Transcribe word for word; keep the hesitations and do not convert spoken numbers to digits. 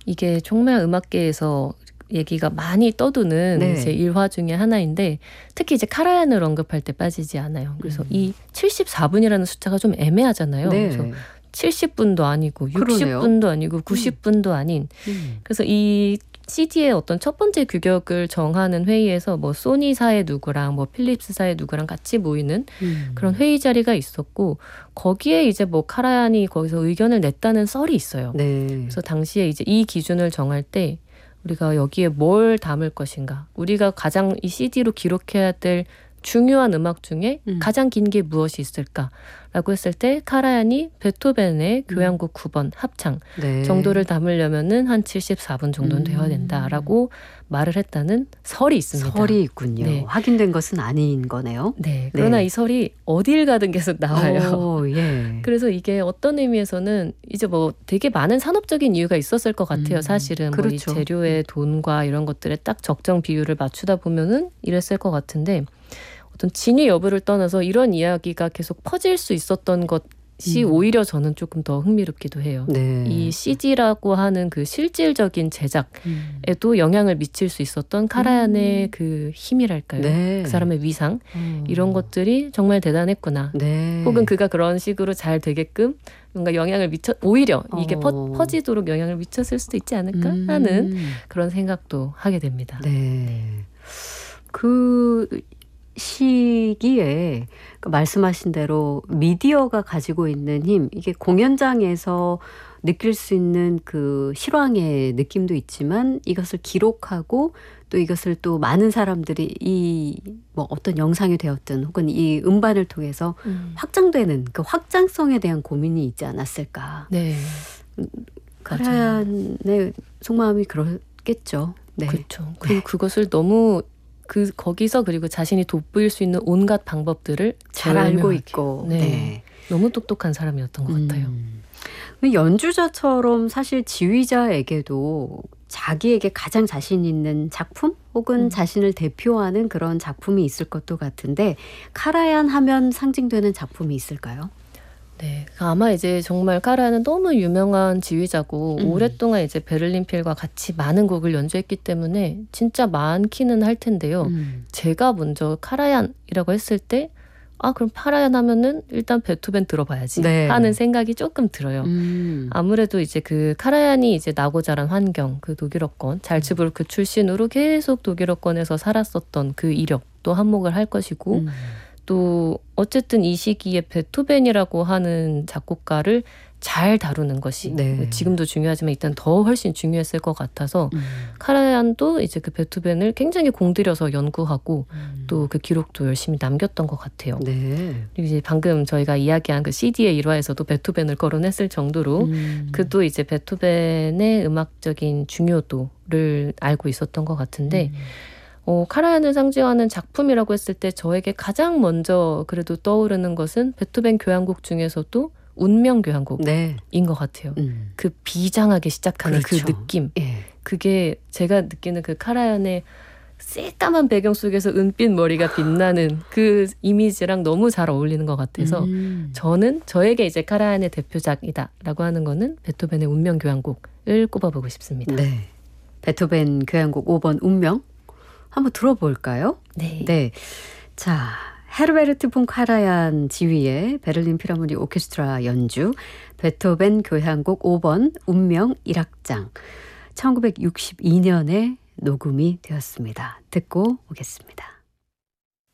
이게 정말 음악계에서 얘기가 많이 떠도는 네. 이제 일화 중에 하나인데 특히 이제 카라얀을 언급할 때 빠지지 않아요. 그래서 음. 이 칠십사 분이라는 숫자가 좀 애매하잖아요. 네. 그래서 칠십 분도 아니고 육십 그러네요. 분도 아니고 구십 분도 아닌 음. 그래서 이 씨디의 어떤 첫 번째 규격을 정하는 회의에서 뭐 소니사의 누구랑 뭐 필립스사의 누구랑 같이 모이는 음. 그런 회의 자리가 있었고 거기에 이제 뭐 카라얀이 거기서 의견을 냈다는 썰이 있어요. 네. 그래서 당시에 이제 이 기준을 정할 때 우리가 여기에 뭘 담을 것인가, 우리가 가장 이 씨디로 기록해야 될 중요한 음악 중에 음. 가장 긴 게 무엇이 있을까라고 했을 때 카라얀이 베토벤의 교향곡 구 번 합창 네. 정도를 담으려면은 한 칠십사 분 정도는 음. 되어야 된다라고 말을 했다는 설이 있습니다. 설이 있군요. 네. 확인된 것은 아닌 거네요. 네. 그러나 네. 이 설이 어딜 가든 계속 나와요. 오, 예. 그래서 이게 어떤 의미에서는 이제 뭐 되게 많은 산업적인 이유가 있었을 것 같아요. 음, 사실은 뭐 이 그렇죠. 재료의 돈과 이런 것들에 딱 적정 비율을 맞추다 보면은 이랬을 것 같은데 어떤 진위 여부를 떠나서 이런 이야기가 계속 퍼질 수 있었던 것이 음. 오히려 저는 조금 더 흥미롭기도 해요. 네. 이 씨디라고 하는 그 실질적인 제작에도 음. 영향을 미칠 수 있었던 카라얀의 음. 그 힘이랄까요? 네. 그 사람의 위상 어. 이런 것들이 정말 대단했구나. 네. 혹은 그가 그런 식으로 잘 되게끔 뭔가 영향을 미쳐 오히려 이게 퍼, 어. 퍼지도록 영향을 미쳤을 수도 있지 않을까 음. 하는 그런 생각도 하게 됩니다. 네. 그 시기에 그 말씀하신 대로 미디어가 가지고 있는 힘, 이게 공연장에서 느낄 수 있는 그 실황의 느낌도 있지만 이것을 기록하고 또 이것을 또 많은 사람들이 이 뭐 어떤 영상이 되었든 혹은 이 음반을 통해서 음. 확장되는 그 확장성에 대한 고민이 있지 않았을까. 네. 카라얀의 속마음이 그렇겠죠. 네. 그렇죠. 그리고 그것을 너무 그 거기서 그리고 자신이 돋보일 수 있는 온갖 방법들을 잘 알고 절묘하게. 있고. 네. 네. 너무 똑똑한 사람이었던 것 같아요. 음. 연주자처럼 사실 지휘자에게도 자기에게 가장 자신 있는 작품 혹은 음. 자신을 대표하는 그런 작품이 있을 것도 같은데 카라얀 하면 상징되는 작품이 있을까요? 네, 아마 이제 정말 카라얀은 너무 유명한 지휘자고 음. 오랫동안 이제 베를린 필과 같이 많은 곡을 연주했기 때문에 진짜 많기는 할 텐데요. 음. 제가 먼저 카라얀이라고 했을 때 아 그럼 카라얀 하면은 일단 베토벤 들어봐야지 네. 하는 생각이 조금 들어요. 음. 아무래도 이제 그 카라얀이 이제 나고 자란 환경, 그 독일어권, 잘츠부르크 출신으로 계속 독일어권에서 살았었던 그 이력도 한몫을 할 것이고 음. 또 어쨌든 이 시기에 베토벤이라고 하는 작곡가를 잘 다루는 것이 네. 지금도 중요하지만 일단 더 훨씬 중요했을 것 같아서 음. 카라얀도 이제 그 베토벤을 굉장히 공들여서 연구하고 음. 또 그 기록도 열심히 남겼던 것 같아요. 네. 그리고 이제 방금 저희가 이야기한 그 씨디의 일화에서도 베토벤을 거론했을 정도로 음. 그도 이제 베토벤의 음악적인 중요도를 알고 있었던 것 같은데 음. 어, 카라얀을 상징하는 작품이라고 했을 때 저에게 가장 먼저 그래도 떠오르는 것은 베토벤 교향곡 중에서도 운명 교향곡인 네. 것 같아요. 음. 그 비장하게 시작하는 그렇죠. 그 느낌. 예. 그게 제가 느끼는 그 카라얀의 새까만 배경 속에서 은빛 머리가 빛나는 그 이미지랑 너무 잘 어울리는 것 같아서 음. 저는 저에게 이제 카라얀의 대표작이다라고 하는 거는 베토벤의 운명 교향곡을 꼽아보고 싶습니다. 네. 베토벤 교향곡 오 번 운명 한번 들어볼까요? 네. 네. 자, 헤르베르트 폰 카라얀 지휘의 베를린 필하모닉 오케스트라 연주 베토벤 교향곡 오 번 운명 일 악장 천구백육십이 년에 녹음이 되었습니다. 듣고 오겠습니다.